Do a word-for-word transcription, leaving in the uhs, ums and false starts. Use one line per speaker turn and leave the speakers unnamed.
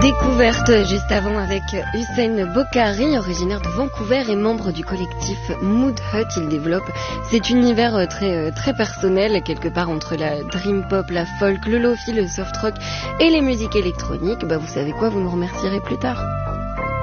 Découverte juste avant avec Hussein Bokhari, originaire de Vancouver et membre du collectif Mood Hut. Il développe cet univers très, très personnel, quelque part entre la dream pop, la folk, le lofi, le soft rock et les musiques électroniques. Bah, vous savez quoi, vous nous remercierez plus tard.